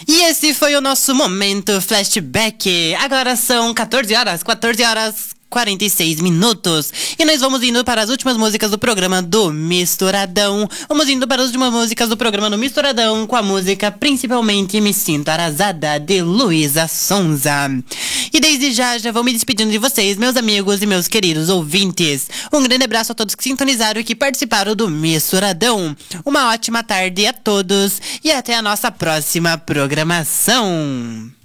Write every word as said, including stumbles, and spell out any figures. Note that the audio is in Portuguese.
E esse foi o nosso momento flashback. Agora são quatorze horas, quatorze horas, quarenta e seis minutos. E nós vamos indo para as últimas músicas do programa do Misturadão. Vamos indo para as últimas músicas do programa do Misturadão com a música Principalmente Me Sinto Arrasada, de Luísa Sonza. E desde já, já vou me despedindo de vocês, meus amigos e meus queridos ouvintes. Um grande abraço a todos que sintonizaram e que participaram do Misturadão. Uma ótima tarde a todos e até a nossa próxima programação.